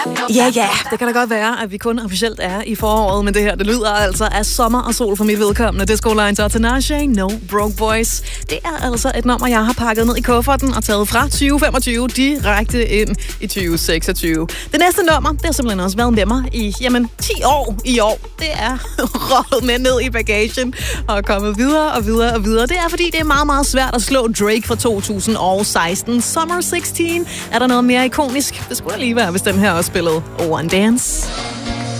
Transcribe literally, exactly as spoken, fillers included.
Ja, ja, det kan da godt være, at vi kun officielt er i foråret, men det her, det lyder altså af sommer og sol for mit vedkommende. Disco Lines og Tinashe, No Broke Boys. Det er altså et nummer, jeg har pakket ned i kufferten og taget fra tyve femogtyve direkte ind i tyve seksogtyve. Det næste nummer, det har simpelthen også været med mig i, jamen, ti år i år. Det er rollet med ned i bagagen og kommet videre og videre og videre. Det er, fordi det er meget, meget svært at slå Drake fra to tusind og seksten. Summer seksten. Er der noget mere ikonisk? Det skulle lige være, hvis den her også spillede One Dance.